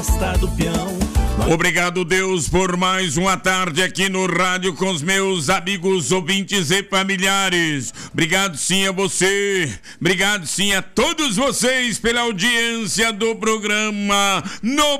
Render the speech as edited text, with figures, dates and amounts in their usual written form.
do peão. Obrigado, Deus, por mais uma tarde aqui no rádio com os meus amigos, ouvintes e familiares. Obrigado sim a você, obrigado sim a todos vocês pela audiência do programa No